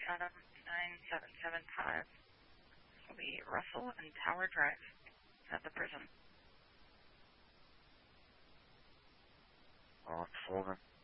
Chatham 9775 will be Russell and Tower Drive at the prison. Oh, it's Fulton.